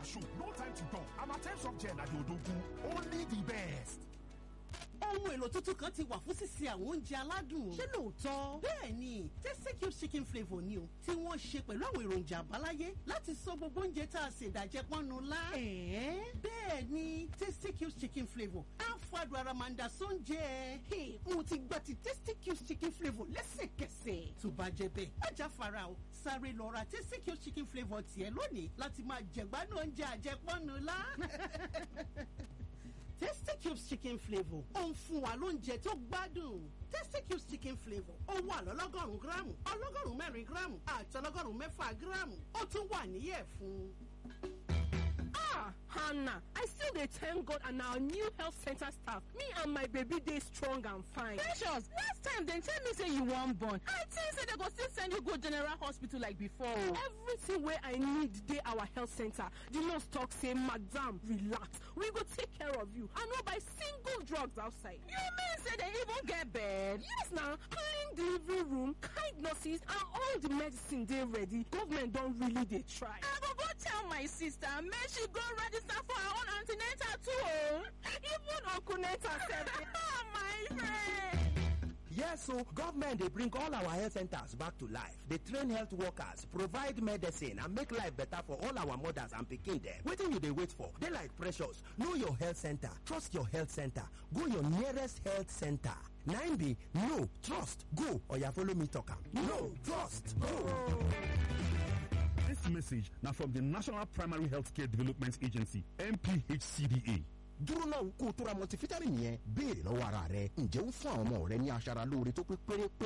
show, no time to talk. Amatem soft gel at Odogu, only the best. Ohun èlò tuntun kan ti wà fún sísè àwọn oúnjẹ aládùn. Ṣé lóòótọ́? Bẹ́ẹ̀ni, Tasty chicken flavour ni o, tí wọ́n ṣe pẹ̀lú àwọn èròjà àbáláyé láti sọ gbogbo oúnjẹ tá a ṣe ìdàjẹ́ pọ́nnu lá. Bẹ́ẹ̀ni, Tasty chicken flavour á fàdùn ara máa ń da sóúnjẹ. Mo ti gba ti Tasty chicken flavour lẹ́sẹ̀kẹsẹ̀. Tó bá jẹ bẹ́ẹ̀, ajá fara o, sáré lọ ra Tasty chicken flavour tiẹ̀ lónìí láti máa jẹ̀gbádùn oúnjẹ àjẹpọ́nnu lá. Tasty Cubes chicken flavour ó ń fún wa lóúnjẹ tó gbádùn. Tasty Cubes chicken flavour ó wà lọ́lọ́gọ́rùn-ún gíráàmù, ọlọ́gọ́rùn-ún mẹ́rin gíráàmù àti ọlọ́gọ́rùn-ún mẹ́fà gíráàmù. Ó tún wà níyẹ̀ fún. Hannah, I still dey thank God and our new health center staff. Me and my baby dey strong and fine. Precious, last time dem tell me say you wan born. I think say dem go still send you go general hospital like before. Everything wey I need dey our health center. The nurse talk say, madam, relax. We go take care of you and no buy single drugs outside. You mean say dem even get bed? Yes na, clean delivery room, kind nurses and all the medicine dey ready. Government don really dey try. I go tell my sister make she go register for her own antenatal too. Even Uncle Neta said it. Oh my friend. Yes, so government they bring all our health centers back to life. They train health workers, provide medicine, and make life better for all our mothers and pikin them. Wetin you dey wait for? They like Precious. Know your health center. Trust your health center. Go your nearest health center. 9B, no, trust, go. Or you follow me talk am. No, trust, go. This message now from the National Primary Healthcare Development Agency, NPHCDA. dúró náà kó o tó ra multivitamin yẹn béèrè lọ́wọ́ ara rẹ ǹjẹ́ ó fún àwọn ọmọ rẹ ní aṣara lóore tó pé pérépéré